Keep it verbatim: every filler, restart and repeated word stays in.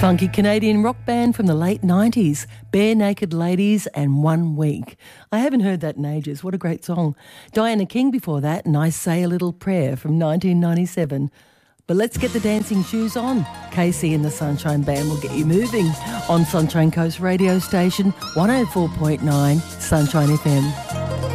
Funky Canadian rock band from the late nineties, Bare Naked Ladies and One Week. I haven't heard that in ages. What a great song. Diana King before that, and I Say a Little Prayer from nineteen ninety-seven. But let's get the dancing shoes on. Casey and the Sunshine Band will get you moving on Sunshine Coast radio station one oh four point nine Sunshine F M.